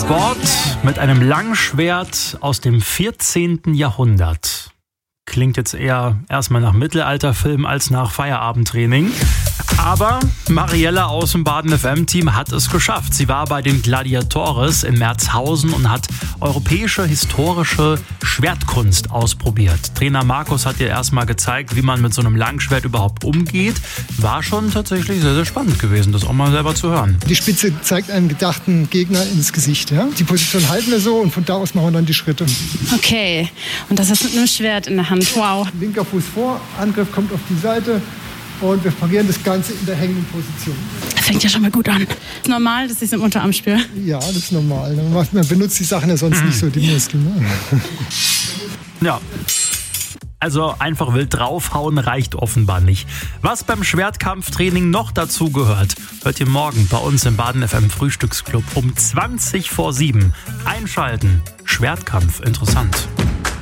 Sport mit einem Langschwert aus dem 14. Jahrhundert. Klingt jetzt eher erstmal nach Mittelalterfilm als nach Feierabendtraining. Aber Mariella aus dem Baden FM-Team hat es geschafft. Sie war bei den Gladiatores in Merzhausen und hat europäische historische Schwertkunst ausprobiert. Trainer Markus hat ihr erstmal gezeigt, wie man mit so einem Langschwert überhaupt umgeht. War schon tatsächlich sehr, sehr spannend gewesen, das auch mal selber zu hören. Die Spitze zeigt einen gedachten Gegner ins Gesicht. Ja? Die Position halten wir so und von da aus machen wir dann die Schritte. Okay, und das ist mit einem Schwert in der Hand. Wow. Linker Fuß vor, Angriff kommt auf die Seite. Und wir parieren das Ganze in der hängenden Position. Fängt ja schon mal gut an. Ist normal, dass ich es im Unterarm spüre? Ja, das ist normal. Man benutzt die Sachen ja sonst nicht so, die Muskeln. Ne? Ja. Also einfach wild draufhauen reicht offenbar nicht. Was beim Schwertkampftraining noch dazu gehört, hört ihr morgen bei uns im Baden FM Frühstücksclub um 7:20. Einschalten. Schwertkampf, interessant.